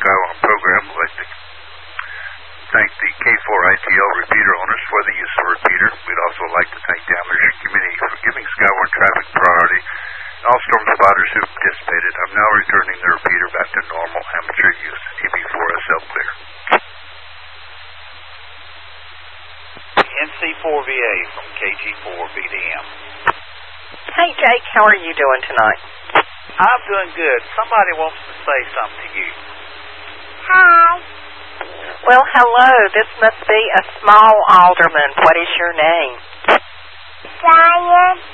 Skywarn program. I'd like to thank the K4ITL repeater owners for the use of the repeater. We'd also like to thank the Amateur Committee for giving Skywarn traffic priority and all storm spotters who participated. I'm now returning the repeater back to normal amateur use. TB4SL clear. NC4VA from KG4BDM. Hey, Jake, how are you doing tonight? I'm doing good. Somebody wants to say something to you. Hi. Well, hello. This must be a small alderman. What is your name? Brian.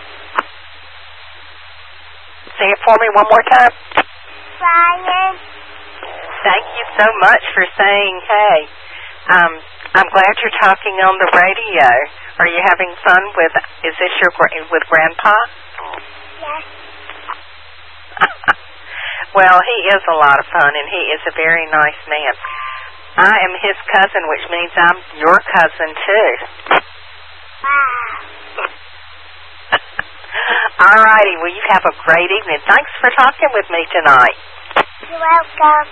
Say it for me one more time. Brian. Thank you so much for saying hey. I'm glad you're talking on the radio. Are you having fun with, is this with Grandpa? Yes. Well, he is a lot of fun, and he is a very nice man. I am his cousin, which means I'm your cousin, too. Wow. All righty. Well, you have a great evening. Thanks for talking with me tonight. You're welcome.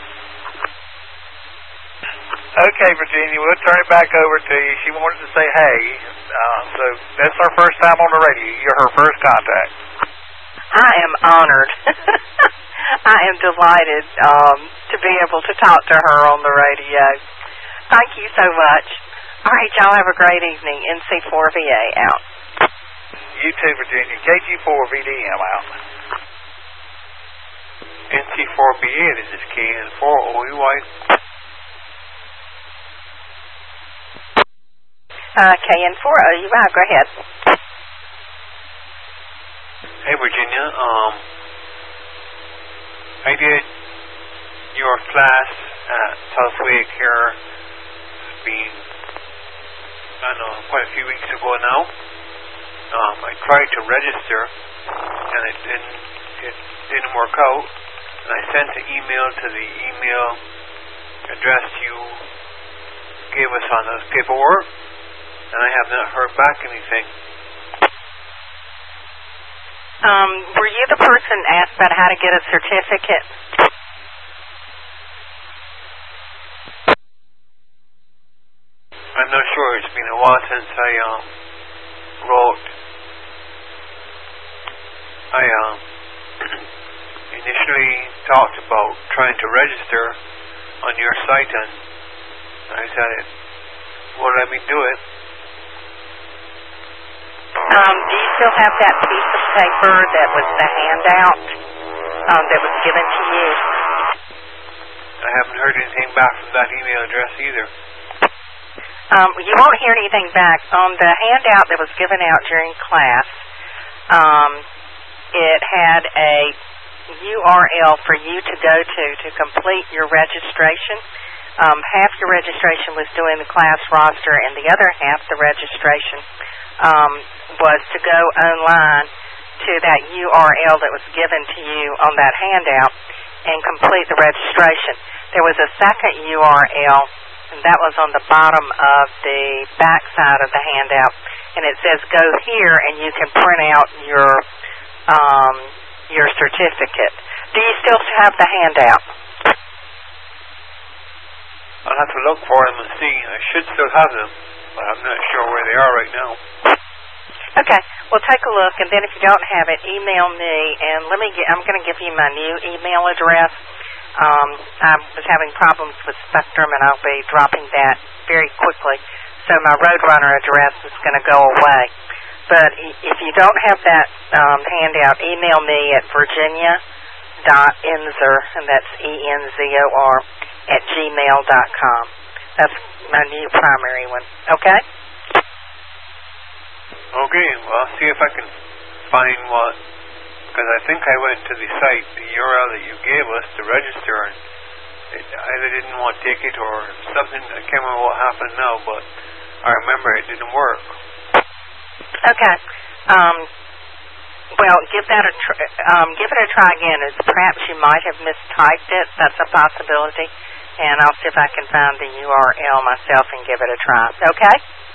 Okay, Virginia, we'll turn it back over to you. She wanted to say hey, so that's our first time on the radio. You're her first contact. I am honored. I am delighted to be able to talk to her on the radio. Thank you so much. All right, y'all have a great evening. NC4VA out. You too, Virginia. KG4VDM out. NC4BA, this is KN4OEY. KN4OUI, go ahead. Hey, Virginia. I did your class at Southwick here. It's been, I don't know, quite a few weeks ago now. I tried to register, and it didn't work out. And I sent an email to the email address you gave us on those paperwork, and I have not heard back anything. Were you the person asked about how to get a certificate? I'm not sure. It's been a while since I wrote. I initially talked about trying to register on your site, and I said it won't let me do it. Do you still have that piece of paper that was the handout that was given to you? I haven't heard anything back from that email address either. You won't hear anything back. On the handout that was given out during class, it had a URL for you to go to complete your registration. Half your registration was doing the class roster, and the other half, the registration, was to go online to that URL that was given to you on that handout and complete the registration. There was a second URL, and that was on the bottom of the back side of the handout, and it says go here and you can print out your certificate. Do you still have the handout? I'll have to look for them and see. I should still have them, but I'm not sure where they are right now. Okay, well, take a look, and then if you don't have it, email me, and I'm going to give you my new email address. I was having problems with Spectrum, and I'll be dropping that very quickly, so my Roadrunner address is going to go away. But if you don't have that handout, email me at virginia.enzor, and that's ENZOR, @gmail.com. That's my new primary one, okay? Okay, well, I'll see if I can find what, because I think I went to the site, the URL that you gave us to register, and it either didn't want to take it or something. I can't remember what happened now, but I remember it didn't work. Okay. Well, give it a try again. Perhaps you might have mistyped it. That's a possibility. And I'll see if I can find the URL myself and give it a try. Okay?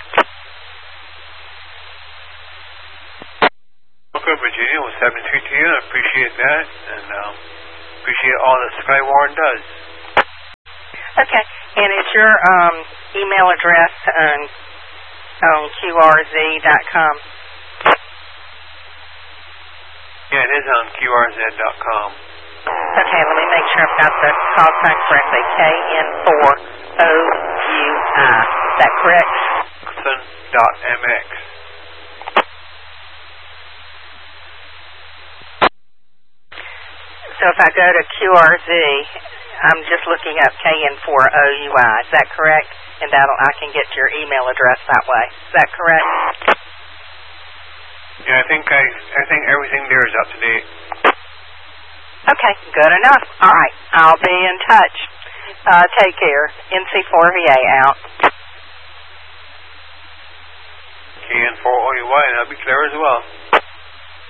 Okay, Virginia, it was 73 to you. I appreciate that, and appreciate all that Skywarn does. Okay. And is your email address on QRZ.com? Yeah, it is on QRZ.com. Okay, let me make sure I've got the call sign correctly. KN4OUI. Is that correct? MX. So if I go to QRZ, I'm just looking up KN4OUI. Is that correct? And I can get your email address that way. Is that correct? Yeah, I think everything there is up to date. Okay, good enough. All right, I'll be in touch. Take care. NC4VA out. KN4OUI, and that'll be clear as well.